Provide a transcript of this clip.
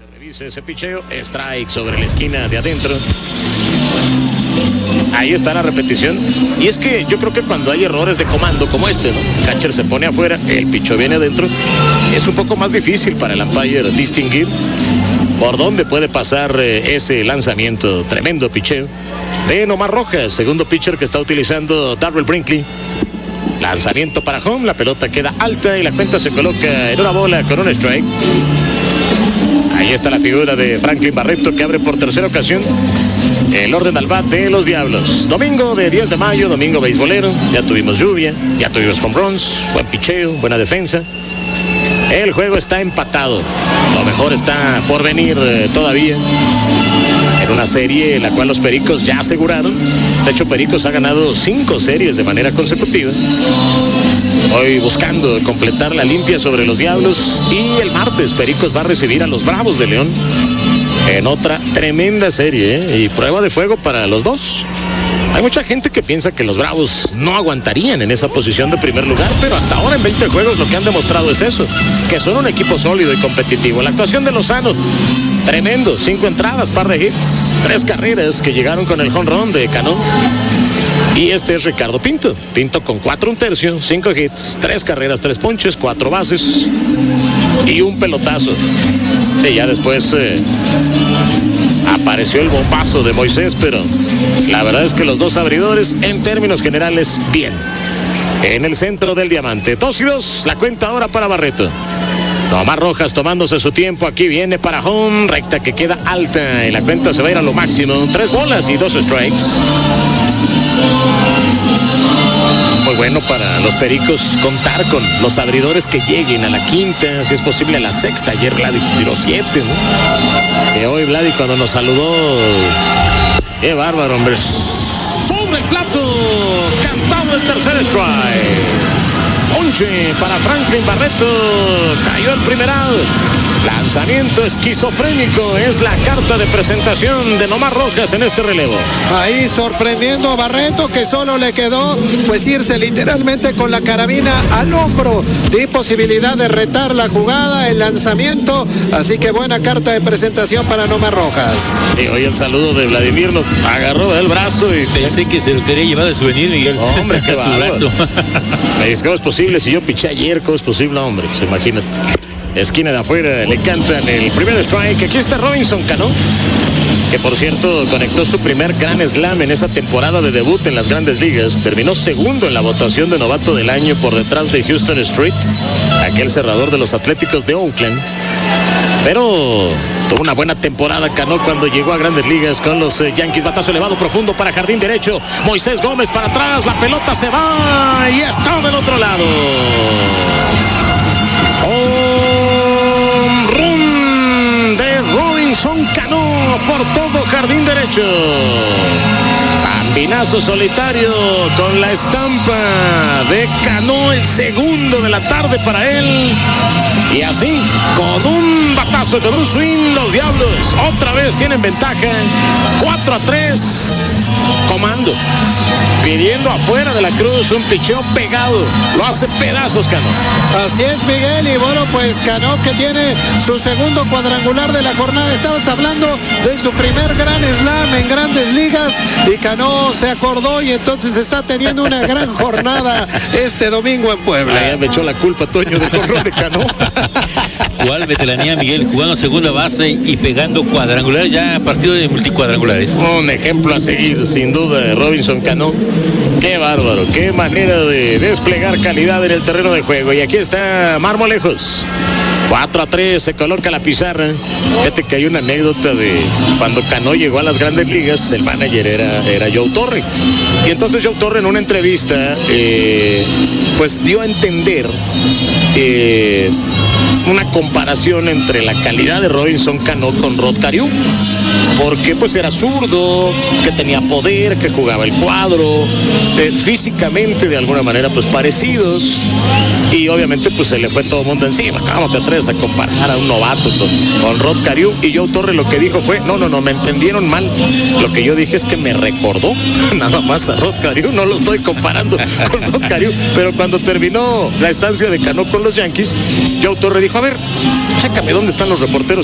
Revisa ese picheo, strike sobre la esquina de adentro. Ahí está la repetición. Y es que yo creo que cuando hay errores de comando como este, ¿no? El catcher se pone afuera, el picheo viene adentro. Es un poco más difícil para el umpire distinguir por dónde puede pasar ese lanzamiento. Tremendo picheo de Nomar Rojas, segundo pitcher que está utilizando Darrell Brinkley. Lanzamiento para home, la pelota queda alta y la cuenta se coloca en una bola con un strike. Ahí está la figura de Franklin Barreto, que abre por tercera ocasión el orden al bat de los Diablos. Domingo de 10 de mayo, domingo beisbolero. Ya tuvimos lluvia, ya tuvimos home runs, buen picheo, buena defensa. El juego está empatado. Lo mejor está por venir todavía. En una serie en la cual los Pericos ya aseguraron. De hecho, Pericos ha ganado 5 series de manera consecutiva. Hoy buscando completar la limpia sobre los Diablos. Y el martes Pericos va a recibir a los Bravos de León en otra tremenda serie, y prueba de fuego para los dos. Hay mucha gente que piensa que los Bravos no aguantarían en esa posición de primer lugar, pero hasta ahora en 20 juegos lo que han demostrado es eso, que son un equipo sólido y competitivo. La actuación de Lozano, tremendo, 5 entradas, par de hits, 3 carreras que llegaron con el home run de Cano. Y este es Ricardo Pinto con 4 1/3, 5 hits, 3 carreras, 3 ponches, 4 bases y un pelotazo. Sí, ya después apareció el bombazo de Moisés, pero la verdad es que los dos abridores, en términos generales, bien. En el centro del diamante, 2-2, la cuenta ahora para Barreto. Nomar Rojas tomándose su tiempo, aquí viene para home, recta que queda alta, y la cuenta se va a ir a lo máximo, 3 bolas y 2 strikes. Muy bueno para los Pericos contar con los abridores que lleguen a la quinta, si es posible a la sexta. Ayer Vladi tiró 7, ¿no? Que hoy Vladi cuando nos saludó, qué bárbaro, hombre. Sobre el plato, cantado el tercer strike. Ponche para Franklin Barreto, cayó el primer out. Lanzamiento esquizofrénico es la carta de presentación de Nomar Rojas en este relevo. Ahí sorprendiendo a Barreto, que solo le quedó pues irse literalmente con la carabina al hombro. Di posibilidad de retar la jugada, el lanzamiento, así que buena carta de presentación para Nomar Rojas. Sí, hoy el saludo de Vladimir lo agarró del brazo y pensé que se lo quería llevar de souvenir, Miguel. Hombre, qué bárbaro. Me dice, ¿cómo es posible? Si yo piché ayer, ¿cómo es posible, hombre? Pues imagínate. Esquina de afuera, le cantan el primer strike. Aquí está Robinson Cano, que por cierto conectó su primer gran slam en esa temporada de debut en las Grandes Ligas. Terminó segundo en la votación de novato del año por detrás de Houston Street, aquel cerrador de los Atléticos de Oakland. Pero tuvo una buena temporada Cano cuando llegó a Grandes Ligas con los Yankees. Batazo elevado profundo para jardín derecho. Moisés Gómez para atrás, la pelota se va y está del otro lado. Home run de Robinson Cano por todo jardín derecho. Bambinazo solitario con la estampa de Cano, el segundo de la tarde para él. Y así, con un batazo, con un swing, los Diablos otra vez tienen ventaja. 4-3. Comando. Pidiendo afuera de la cruz un picheo pegado. Lo hace pedazos Cano. Así es, Miguel, y bueno, pues Cano, que tiene su segundo cuadrangular de la jornada. Estabas hablando de su primer gran slam en Grandes Ligas y Cano se acordó y entonces está teniendo una gran jornada este domingo en Puebla. Ya me echó la culpa Toño del corrón de Cano. ¿Cuál veteranía, Miguel? Jugando segunda base y pegando cuadrangulares, ya partido de multicuadrangulares. Un ejemplo a seguir, sin duda, Robinson Cano. Qué bárbaro, qué manera de desplegar calidad en el terreno de juego. Y aquí está Marmolejos. 4-3, se coloca la pizarra. Fíjate que hay una anécdota de cuando Cano llegó a las Grandes Ligas, el manager era Joe Torre. Y entonces Joe Torre en una entrevista pues dio a entender una comparación entre la calidad de Robinson Cano con Rod Carew, porque pues era zurdo, que tenía poder, que jugaba el cuadro, físicamente de alguna manera pues parecidos, y obviamente pues se le fue todo el mundo encima. ¿Cómo te atreves a comparar a un novato con Rod Carew? Y Joe Torre lo que dijo fue, no, me entendieron mal. Lo que yo dije es que me recordó nada más a Rod Carew, no lo estoy comparando con Rod Carew. Pero cuando terminó la estancia de Cano con los Yankees, Joe Torre dijo, a ver, chécame dónde están los reporteros